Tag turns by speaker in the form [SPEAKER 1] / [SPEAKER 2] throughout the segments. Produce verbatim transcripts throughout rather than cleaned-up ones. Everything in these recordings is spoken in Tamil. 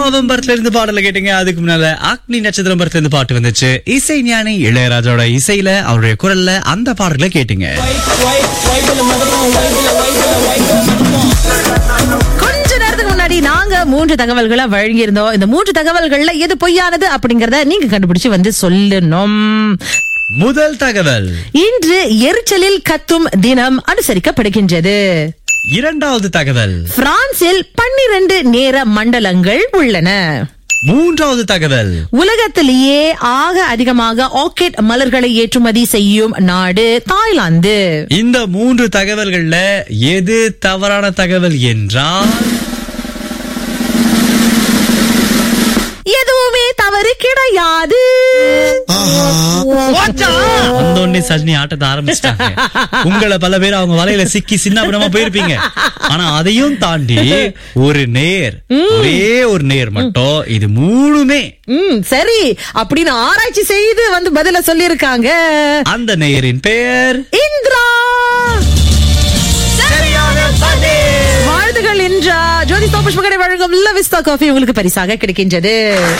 [SPEAKER 1] பாவம் படத்துல இருந்து பாடல கேட்டீங்க. அதுக்கு முன்னால அக்னி நட்சத்திரம் படத்துல இருந்து பாட்டு வந்துச்சு. இசை ஞானி இளையராஜோட இசையில அவருடைய குரல்ல அந்த பாடல கேட்டீங்க.
[SPEAKER 2] கொஞ்ச நேரத்துக்கு முன்னாடி நாங்க மூன்று தகவல்களை வழங்கி இருந்தோம். இந்த மூன்று தகவல்கள்ல எது பொய்யானது அப்படிங்கறத நீங்க கண்டுபிடிச்சு வந்து சொல்லணும்.
[SPEAKER 1] முதல் தகவல்,
[SPEAKER 2] இன்று எரிச்சலில் கத்தும் தினம் அனுசரிக்கப்படுகின்றது.
[SPEAKER 1] இரண்டாவது தகவல்,
[SPEAKER 2] பிரான்சில் பன்னிரண்டு நேர மண்டலங்கள் உள்ளன.
[SPEAKER 1] மூன்றாவது தகவல்,
[SPEAKER 2] உலகத்திலேயே ஆக அதிகமாக ஆர்கிட் மலர்களை ஏற்றுமதி செய்யும் நாடு தாய்லாந்து.
[SPEAKER 1] இந்த மூன்று தகவல்கள்ல எது தவறான தகவல் என்றால்
[SPEAKER 2] எதுவுமே தவறு கிடையாது.
[SPEAKER 1] சஜினி ஆட்டத்தை ஆரம்பிச்சிட்டாங்க. உங்களை பல பேர் அவங்க வலையில சிக்கி சின்ன போயிருப்பீங்க. ஆனா அதையும் தாண்டி ஒரு நேர், ஒரே ஒரு நேர் மட்டும் இது மூணுமே
[SPEAKER 2] சரி அப்படின்னு ஆராய்ச்சி செய்து வந்து பதில சொல்லி இருக்காங்க.
[SPEAKER 1] அந்த நேரின் பெயர்
[SPEAKER 2] இந்திரா. வாழ்த்துகள் இன்றா. ஜோதி புஷ்பகடை வழங்கும் லவிஸ்தா காஃபி உங்களுக்கு பரிசாக கிடைக்கின்றது.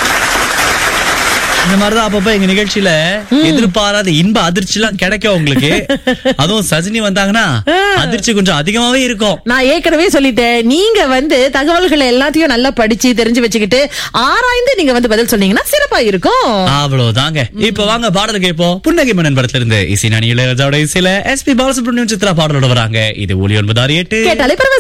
[SPEAKER 1] இந்த மாதிரிதான் அப்பப்ப எங்க நிகழ்ச்சியில எதிர்பாராத இன்ப அதிர்ச்சி எல்லாம் கிடைக்கும் உங்களுக்கு. அதுவும் சஜினி வந்தாங்கன்னா அதிர்ச்சி கொஞ்சம் அதிகமாவே இருக்கும்.
[SPEAKER 2] நான் ஏற்கனவே சொல்லிட்டேன், நீங்க வந்து தகவல்களை எல்லாத்தையும் நல்லா படிச்சு தெரிஞ்சு வச்சுக்கிட்டு ஆராய்ந்து நீங்க வந்து பதில் சொன்னீங்கன்னா சிறப்பா இருக்கும்.
[SPEAKER 1] அவ்வளவுதாங்க. இப்ப வாங்க பாடல் கேட்போம். புன்னகை மன்னன் படத்துல இருந்து இசை ஞானி இளையராஜாவோட இசையில எஸ் பி பாலசுப்ரமணியம் சித்ரா பாடலோட வராங்க. இது ஒலி ஒன்பது ஆறு எட்டு.
[SPEAKER 2] கேட்டாலே